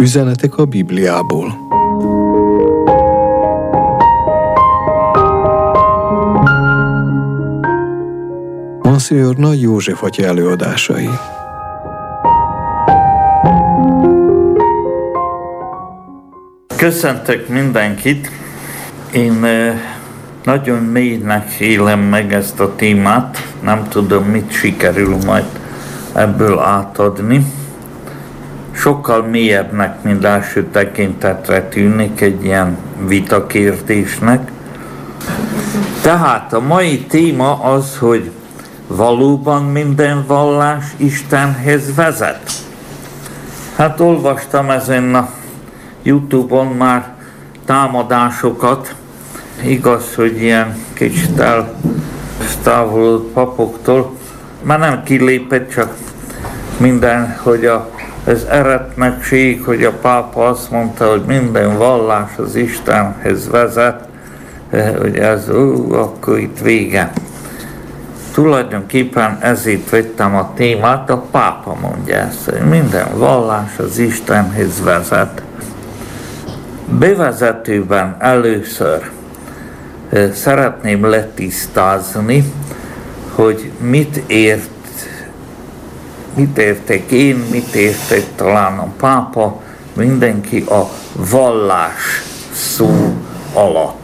Üzenetek a Bibliából. Monsignor Nagy József atya előadásai. Köszöntök mindenkit! Én nagyon mélynek élem meg ezt a témát, nem tudom, mit sikerül majd ebből átadni. Sokkal mélyebbnek, mint első tekintetre tűnik egy ilyen vitakérdésnek. Tehát a mai téma az, hogy valóban minden vallás Istenhez vezet. Hát olvastam ezen a YouTube-on már támadásokat. Igaz, hogy ilyen kicsit eltávolodott papoktól, már nem kilépett, csak minden, hogy az eretnekség, hogy a pápa azt mondta, hogy minden vallás az Istenhez vezet, hogy ez, akkor itt vége. Tulajdonképpen ezért vettem a témát, a pápa mondja ezt, hogy minden vallás az Istenhez vezet. Bevezetőben először szeretném letisztázni, hogy mit értek én, mit értek talán a pápa, mindenki a vallás szó alatt.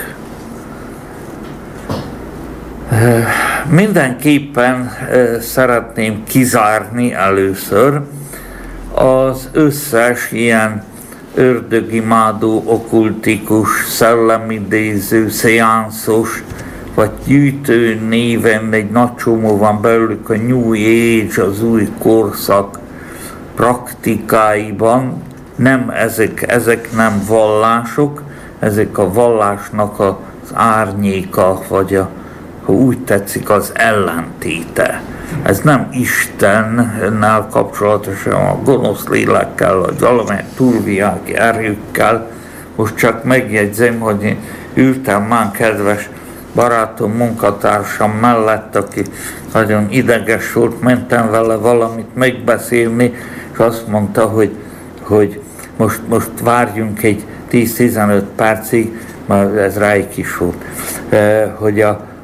Mindenképpen szeretném kizárni először az összes ilyen ördögimádó, okkultikus, szellemidéző, szeánszos, vagy gyűjtő néven egy nagy csomó van belőlük a New Age, az új korszak praktikáiban. Nem ezek nem vallások, ezek a vallásnak az árnyéka, vagy ha úgy tetszik, az ellentéte. Ez nem Istennel kapcsolatosan, a gonosz lélekkel, vagy valamilyen túlvilági erőkkel. Most csak megjegyzem, hogy én ültem már kedves barátom, munkatársam mellett, aki nagyon ideges volt, mentem vele valamit megbeszélni, és azt mondta, hogy most várjunk egy 10-15 percig, mert ez ráig is volt, hogy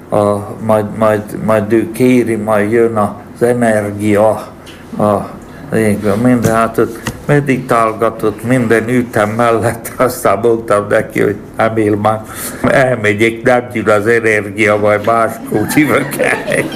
majd ő kéri, majd jön az energia, minden, hát ott meditálgatott, minden ütem mellett, aztán mondtam neki, hogy nem él már, elmegyek, nem jön az energia, majd máskor hívok el.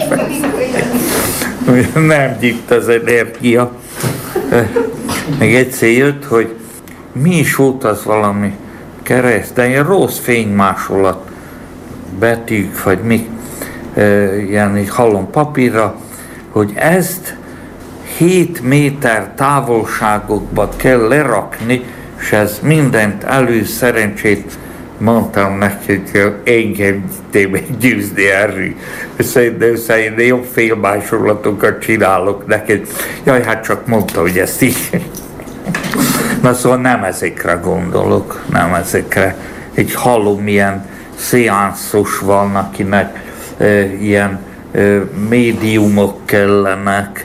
Nem gyűjt az energia. Meg egyszer jött, hogy mi is volt az valami kereszt, de ilyen rossz fénymásolat, betűk, vagy mi, ilyen így hallom papírra, hogy ezt 7 méter távolságokba kell lerakni, és ez mindent szerencsét mondtam neki, hogy engem győzni erről. Szerintem jobb félmásolatokat csinálok neked. Jaj, hát csak mondta, hogy ezt is. Na szóval nem ezekre gondolok, nem ezekre. Egy hallom ilyen szeánszos van, akinek ilyen médiumok kellenek.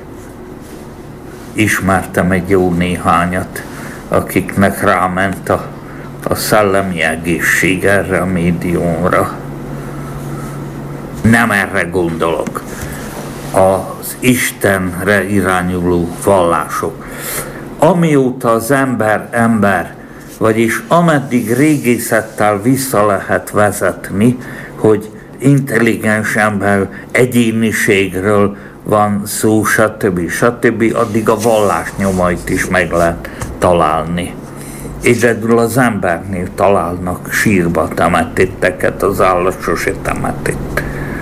Ismertem egy jó néhányat, akiknek ráment a szellemi egészség erre a médiumra. Nem erre gondolok. Az Istenre irányuló vallások. Amióta az ember, vagyis ameddig régészettel vissza lehet vezetni, hogy intelligens ember, egyéniségről van szó, stb., addig a vallás nyomait is meg lehet találni. Egyedül az embernél találnak sírba temetétteket, az állat sose temetett.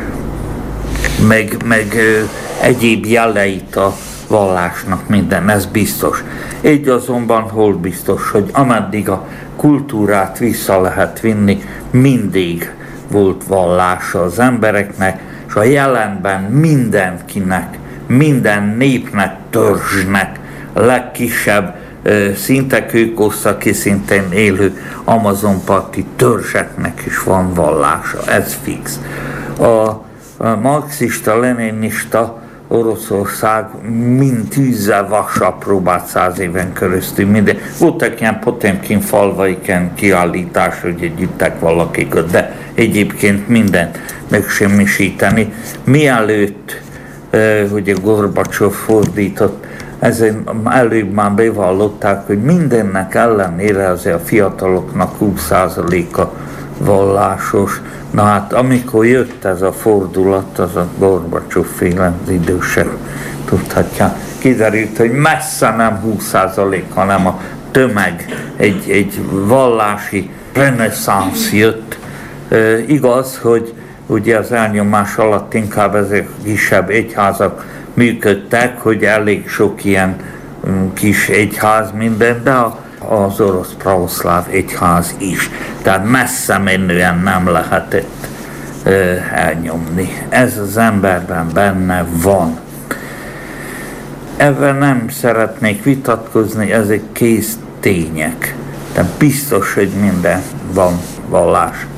Meg egyéb jeleit a vallásnak minden, ez biztos. Így azonban hol biztos, hogy ameddig a kultúrát vissza lehet vinni, mindig volt vallása az embereknek, és a jelenben mindenkinek, minden népnek, törzsnek, a legkisebb szinte kőkorszaki szinten élő amazonparti törzseknek is van vallása, ez fix. A marxista, leninista Oroszország mind tűzzel, vassal próbált 100 éven keresztül minden. Voltak ilyen Potemkin falvaiken kiállítás, hogy együttek valakiket, de egyébként mindent megsemmisíteni. Mielőtt ugye Gorbacsov fordított, ezért előbb már bevallották, hogy mindennek ellenére azért a fiataloknak 20%-a vallásos. Na hát amikor jött ez a fordulat, az a Gorbacsov-féle, az idősek tudhatják, kiderült, hogy messze nem 20%, hanem a tömeg, egy vallási reneszánsz jött. Igaz, hogy ugye az elnyomás alatt inkább ezek kisebb egyházak működtek, hogy elég sok ilyen kis egyház minden, de az orosz pravoszláv egyház is. Tehát messze menően nem lehetett elnyomni. Ez az emberben benne van. Ebben nem szeretnék vitatkozni, ezek kész tények. De biztos, hogy minden van vallás.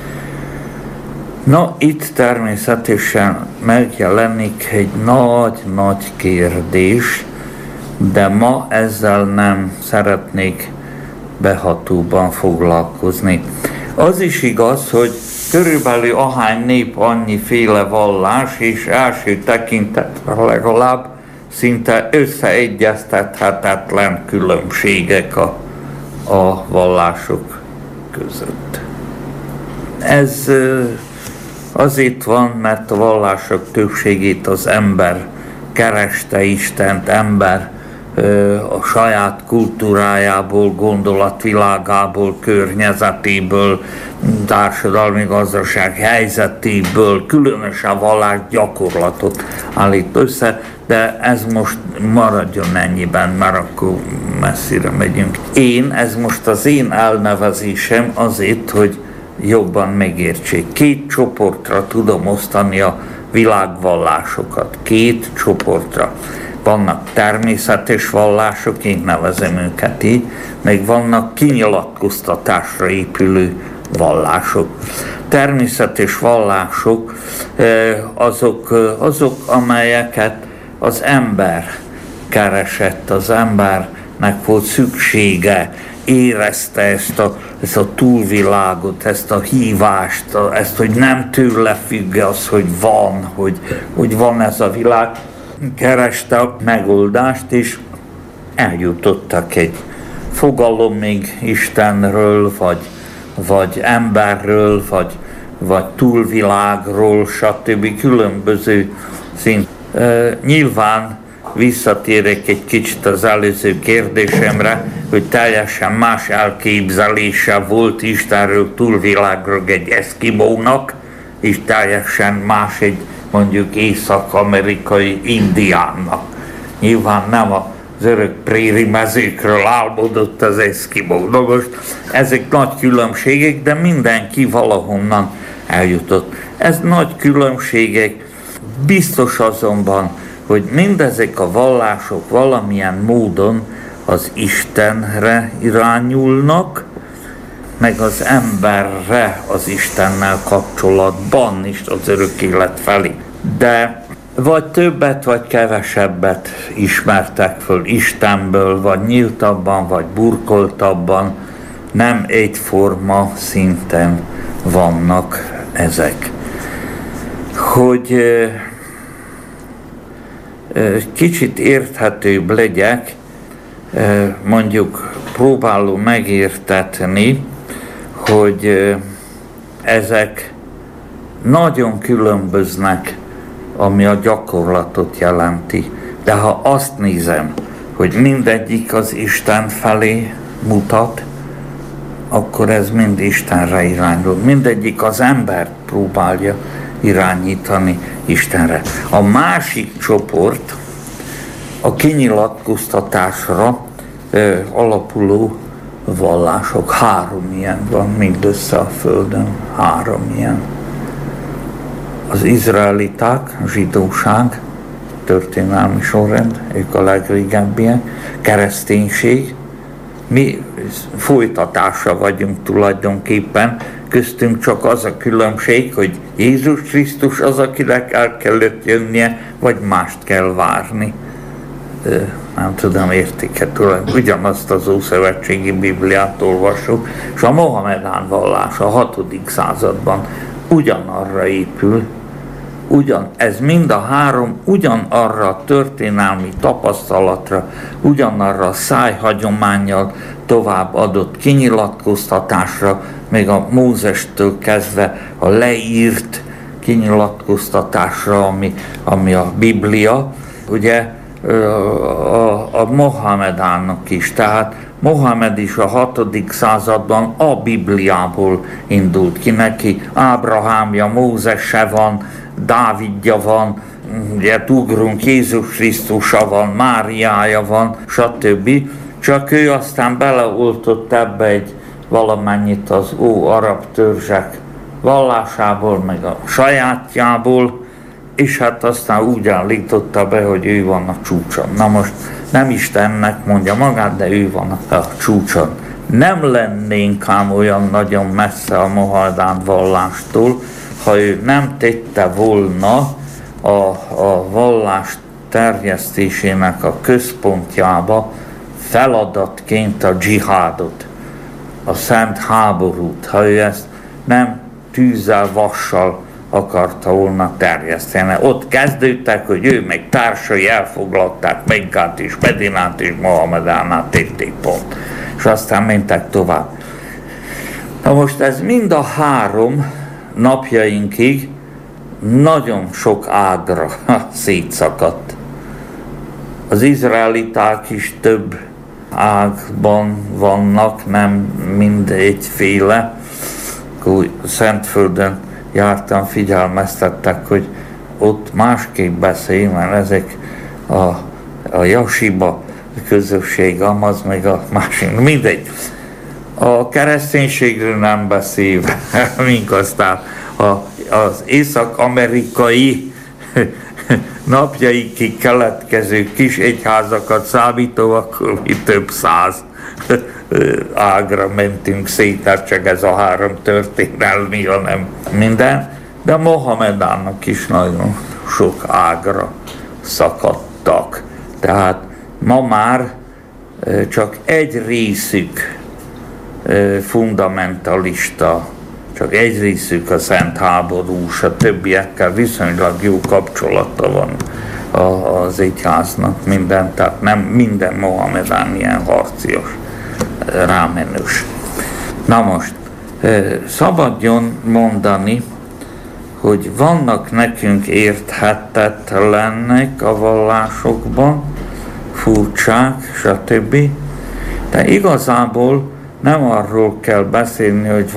Na, itt természetesen megjelenik egy nagy kérdés, de ma ezzel nem szeretnék behatóban foglalkozni. Az is igaz, hogy körülbelül ahány nép, annyiféle vallás, és első tekintetre legalább szinte összeegyeztethetetlen különbségek a vallások között. Ez azért van, mert a vallások többségét az ember kereste Istent, ember a saját kultúrájából, gondolatvilágából, környezetéből, társadalmi gazdaság helyzetéből, különösen vallás gyakorlatot állít össze, de ez most maradjon ennyiben, mert akkor messzire megyünk. Ez most az én elnevezésem azért, hogy jobban megértsék. 2 csoportra tudom osztani a világvallásokat. 2 csoportra. Vannak természetes vallások, én nevezem őket így, meg vannak kinyilatkoztatásra épülő vallások. Természetes vallások azok, amelyeket az ember keresett, az embernek volt szüksége, érezte ezt a túlvilágot, ezt a hívást, ezt, hogy nem tőle függ az, hogy van ez a világ. Kereste a megoldást, és eljutottak egy fogalomig Istenről, vagy emberről, vagy túlvilágról, stb. Különböző szint. Nyilván visszatérek egy kicsit az előző kérdésemre, hogy teljesen más elképzelése volt Istenről, túlvilágról egy eszkimónak, és teljesen más egy mondjuk észak-amerikai indiánnak. Nyilván nem az örök préri mezőkről álmodott az eszkimó. Na most ezek nagy különbségek, de mindenki valahonnan eljutott. Ez nagy különbségek, biztos azonban, hogy mindezek a vallások valamilyen módon az Istenre irányulnak, meg az emberre az Istennel kapcsolatban is az örök élet felé. De vagy többet, vagy kevesebbet ismertek föl Istenből, vagy nyíltabban, vagy burkoltabban, nem egyforma szinten vannak ezek. Hogy kicsit érthetőbb legyek, mondjuk próbálom megértetni, hogy ezek nagyon különböznek, ami a gyakorlatot jelenti. De ha azt nézem, hogy mindegyik az Isten felé mutat, akkor ez mind Istenre irányul. Mindegyik az embert próbálja irányítani Istenre. A másik csoport a kinyilatkoztatásra alapuló vallások. 3 ilyen van mindössze a Földön, 3 ilyen. Az izraeliták, a zsidóság, történelmi sorrend, ők a legrégebbiek, kereszténység, mi folytatása vagyunk tulajdonképpen, köztünk csak az a különbség, hogy Jézus Krisztus az, akinek el kellett jönnie, vagy mást kell várni. Nem tudom, értik-e tőlem. Ugyanazt az Ószövetségi Bibliát olvassuk, és a Mohamedán vallás a 6. században ugyanarra épül, ez mind a három ugyanarra a történelmi tapasztalatra, ugyanarra a szájhagyománnyal tovább adott kinyilatkoztatásra, még a Mózestől kezdve a leírt kinyilatkoztatásra, ami a Biblia, ugye a Mohamedának is. Tehát Mohamed is a 6. században a Bibliából indult ki, neki Ábrahámja, Mózese van, Dávidja van, ugye ugrunk, Jézus Krisztusa van, Máriája van, stb. Csak ő aztán beleoltott ebbe egy valamennyit az arab törzsek vallásából, meg a sajátjából, és hát aztán úgy állította be, hogy ő van a csúcson. Na most nem Istennek mondja magát, de ő van a csúcson. Nem lennénk ám olyan nagyon messze a Mohamedán vallástól, ha ő nem tette volna a vallás terjesztésének a központjába feladatként a dzsihádot, a szent háborút, ha ő ezt nem tűzzel, vassal akarta volna terjeszteni. Ott kezdődtek, hogy ő meg társai elfoglalták Mekkát és Medinát és Mohamedánát tették pont. És aztán mentek tovább. Na most ez mind a három napjainkig nagyon sok ágra szétszakadt. Az izraeliták is több ágban vannak, nem mindegyféle. Szentföldön jártam, figyelmeztettek, hogy ott másképp beszél, mert ezek a Jasiba közösség, az meg a másik, mindegy. A kereszténységről nem beszél, mink aztán az észak-amerikai napjaikig keletkező kis egyházakat számítva, akkor mi több 100 ágra mentünk szét, hát csak ez a három történelmi, hanem minden, de Mohamedának is nagyon sok ágra szakadtak. Tehát ma már csak egy részük fundamentalista, csak egy részük a szent háborús, a többiekkel viszonylag jó kapcsolata van az egyháznak, minden, tehát nem minden Mohamedán ilyen harcios, rámenős. Na most, szabadjon mondani, hogy vannak nekünk érthetetlenek a vallásokban, furcsák, stb. De igazából nem arról kell beszélni, hogy